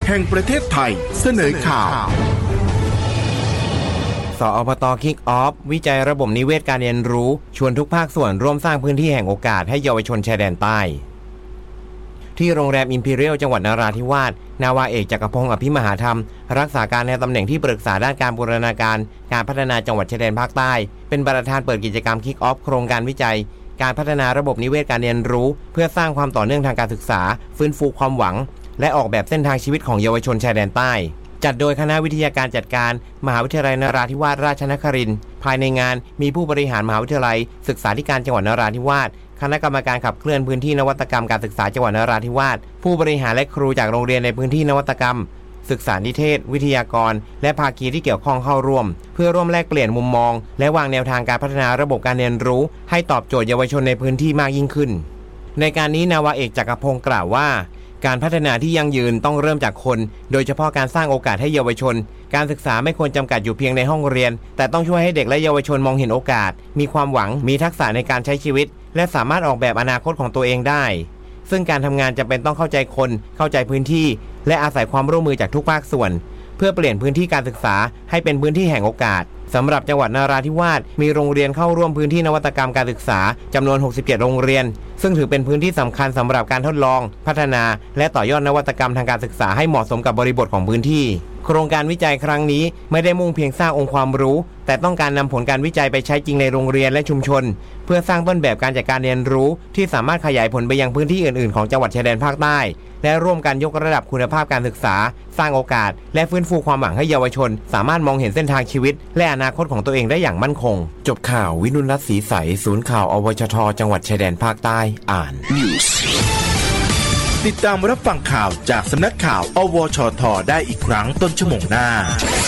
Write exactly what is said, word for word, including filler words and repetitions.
แห่งประเทศไทยเสนอข่าวสอปตคิกออฟวิจัยระบบนิเวศการเรียนรู้ชวนทุกภาคส่วนร่วมสร้างพื้นที่แห่งโอกาสให้เยาวชนชายแดนใต้ที่โรงแรมอิมพีเรียลจังหวัดนราธิวาสนาวาเอกจักรพงศ์อภิมหาธรรมรักษาการในตำแหน่งที่ปรึกษาด้านการบูรณาการการพัฒนาจังหวัดชายแดนภาคใต้เป็นประธานเปิดกิจกรรมคิกออฟโครงการวิจัยการพัฒนาระบบนิเวศการเรียนรู้เพื่อสร้างความต่อเนื่องทางการศึกษาฟื้นฟูความหวังและออกแบบเส้นทางชีวิตของเยาวชนชายแดนใต้จัดโดยคณะวิทยาการจัดการมหาวิทยาลัยนราธิวาสราชนครินทร์ภายในงานมีผู้บริหารมหาวิทยาลัยศึกษาธิการจังหวัดนราธิวาสคณะกรรมการขับเคลื่อนพื้นที่นวัตกรรมการศึกษาจังหวัดนราธิวาสผู้บริหารและครูจากโรงเรียนในพื้นที่นวัตกรรมศึกษานิเทศวิทยากรและภาคีที่เกี่ยวข้องเข้าร่วมเพื่อร่วมแลกเปลี่ยนมุมมองและวางแนวทางการพัฒนาระบบการเรียนรู้ให้ตอบโจทย์เยาวชนในพื้นที่มากยิ่งขึ้นในการนี้นาวาเอกจักรพงศ์กล่าวว่าการพัฒนาที่ยั่งยืนต้องเริ่มจากคนโดยเฉพาะการสร้างโอกาสให้เยาวชนการศึกษาไม่ควรจำกัดอยู่เพียงในห้องเรียนแต่ต้องช่วยให้เด็กและเยาวชนมองเห็นโอกาสมีความหวังมีทักษะในการใช้ชีวิตและสามารถออกแบบอนาคตของตัวเองได้ซึ่งการทำงานจำเป็นต้องเข้าใจคนเข้าใจพื้นที่และอาศัยความร่วมมือจากทุกภาคส่วนเพื่อเปลี่ยนพื้นที่การศึกษาให้เป็นพื้นที่แห่งโอกาสสำหรับจังหวัดนราธิวาสมีโรงเรียนเข้าร่วมพื้นที่นวัตกรรมการศึกษาจำนวนหกสิบเจ็ดโรงเรียนซึ่งถือเป็นพื้นที่สำคัญสำหรับการทดลองพัฒนาและต่อยอดนวัตกรรมทางการศึกษาให้เหมาะสมกับบริบทของพื้นที่โครงการวิจัยครั้งนี้ไม่ได้มุ่งเพียงสร้างองค์ความรู้แต่ต้องการนำผลการวิจัยไปใช้จริงในโรงเรียนและชุมชนเพื่อสร้างต้นแบบการจัดการเรียนรู้ที่สามารถขยายผลไปยังพื้นที่อื่นๆของจังหวัดชายแดนภาคใต้และร่วมกันยกระดับคุณภาพการศึกษาสร้างโอกาสและฟื้นฟูความหวังให้เยาวชนสามารถมองเห็นเส้นทางชีวิตและอนาคตของตัวเองได้อย่างมั่นคงจบข่าววินุรัตน์ศรีใสศูนย์ข่าวอวชทจังหวัดชายแดนภาคใต้อ่านติดตามรับฟังข่าวจากสำนักข่าวอวชทได้อีกครั้งต้นชั่วโมงหน้า